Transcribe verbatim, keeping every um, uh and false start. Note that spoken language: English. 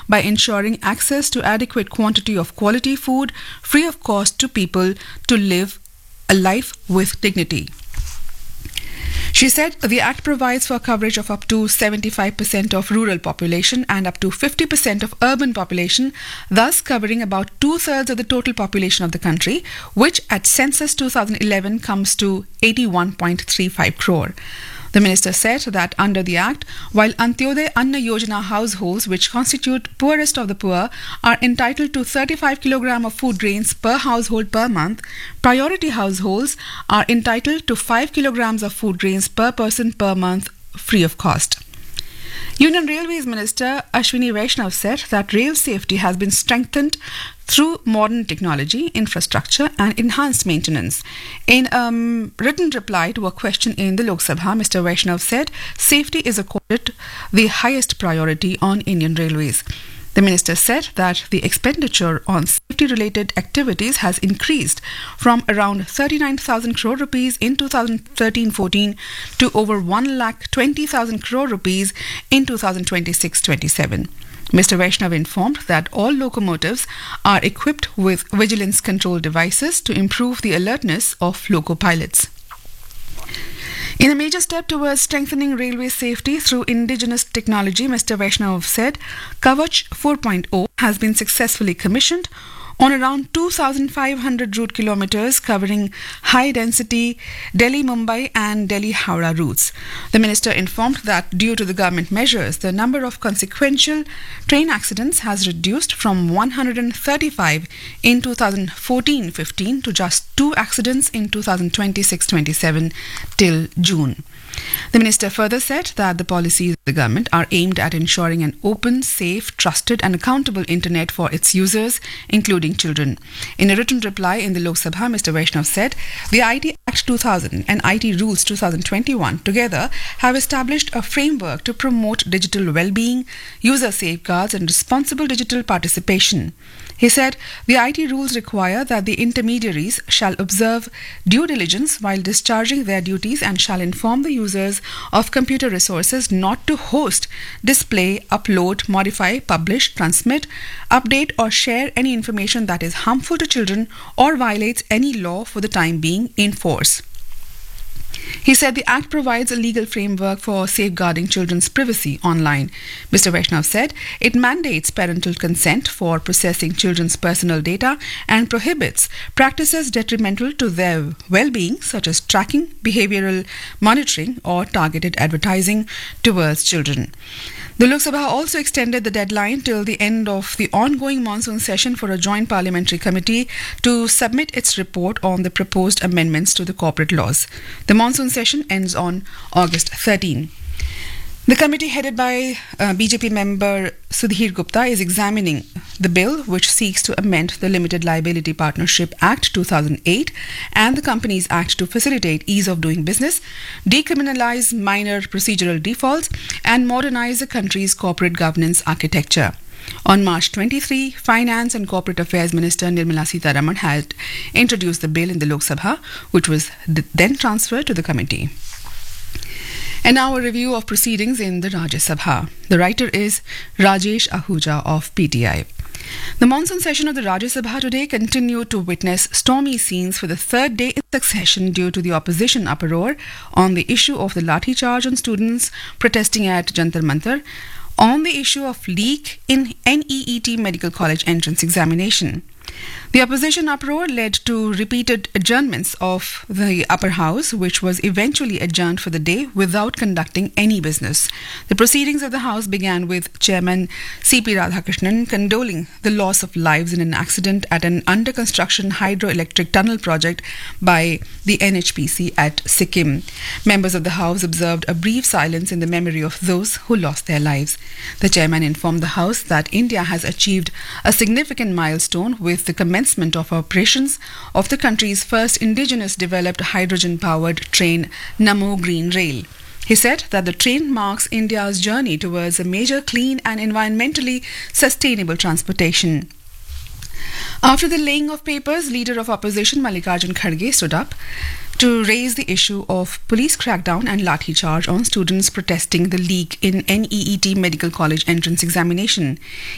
by ensuring access to adequate quantity of quality food free of cost to people to live a life with dignity. She said the Act provides for coverage of up to seventy-five percent of rural population and up to fifty percent of urban population, thus covering about two-thirds of the total population of the country, which at Census twenty eleven comes to eighty-one point three five crore. The minister said that under the Act, while Antyodaya Anna Yojana households, which constitute poorest of the poor, are entitled to thirty-five kilograms of food grains per household per month, priority households are entitled to five kilograms of food grains per person per month free of cost. Union Railways Minister Ashwini Vaishnav said that rail safety has been strengthened through modern technology, infrastructure and enhanced maintenance. In a um, written reply to a question in the Lok Sabha, Mister Vaishnav said safety is accorded the highest priority on Indian Railways. The minister said that the expenditure on safety-related activities has increased from around thirty-nine thousand crore rupees in two thousand thirteen fourteen to over one lakh twenty thousand crore rupees in two thousand twenty-six twenty-seven. Mister Vaishnav informed that all locomotives are equipped with vigilance control devices to improve the alertness of loco pilots. In a major step towards strengthening railway safety through indigenous technology, Mister Vaishnav said Kavach four point oh has been successfully commissioned on around two thousand five hundred route kilometers covering high-density Delhi-Mumbai and Delhi-Howrah routes. The minister informed that due to the government measures, the number of consequential train accidents has reduced from one hundred thirty-five in two thousand fourteen fifteen to just two accidents in two thousand twenty-six twenty-seven till June. The minister further said that the policies of the government are aimed at ensuring an open, safe, trusted and accountable internet for its users, including children. In a written reply in the Lok Sabha, Mister Vaishnav said the I T Act two thousand and I T Rules two thousand twenty-one together have established a framework to promote digital well-being, user safeguards and responsible digital participation. He said the I T rules require that the intermediaries shall observe due diligence while discharging their duties and shall inform the users of computer resources not to host, display, upload, modify, publish, transmit, update or share any information that is harmful to children or violates any law for the time being in force. He said the Act provides a legal framework for safeguarding children's privacy online. Mister Vaishnav said it mandates parental consent for processing children's personal data and prohibits practices detrimental to their well-being, such as tracking, behavioral monitoring or targeted advertising towards children. The Lok Sabha also extended the deadline till the end of the ongoing monsoon session for a joint parliamentary committee to submit its report on the proposed amendments to the corporate laws. The monsoon session ends on August thirteenth. The committee headed by uh, B J P member Sudhir Gupta is examining the bill which seeks to amend the Limited Liability Partnership Act two thousand eight and the Companies Act to facilitate ease of doing business, decriminalize minor procedural defaults and modernize the country's corporate governance architecture. On March twenty-third, Finance and Corporate Affairs Minister Nirmala Sitharaman had introduced the bill in the Lok Sabha, which was then transferred to the committee. And now a review of proceedings in the Rajya Sabha. The writer is Rajesh Ahuja of P T I. The monsoon session of the Rajya Sabha today continued to witness stormy scenes for the third day in succession due to the opposition uproar on the issue of the lathi charge on students protesting at Jantar Mantar on the issue of leak in N E E T Medical College entrance examination. The opposition uproar led to repeated adjournments of the upper house, which was eventually adjourned for the day without conducting any business. The proceedings of the house began with Chairman C P Radhakrishnan condoling the loss of lives in an accident at an under-construction hydroelectric tunnel project by the N H P C at Sikkim. Members of the house observed a brief silence in the memory of those who lost their lives. The chairman informed the house that India has achieved a significant milestone with the commencement of operations of the country's first indigenous developed hydrogen-powered train, Namo Green Rail. He said that the train marks India's journey towards a major clean and environmentally sustainable transportation. After the laying of papers, leader of opposition Mallikarjun Kharge stood up to raise the issue of police crackdown and lathi charge on students protesting the leak in N E E T Medical College entrance examination.